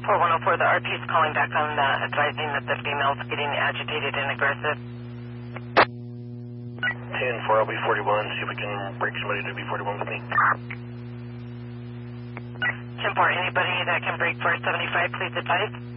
4104, the RP is calling back on advising that the female's getting agitated and aggressive. 10-4, I'll be 41. See if we can break somebody to be 41 with me. 10-4, anybody that can break 475, please advise.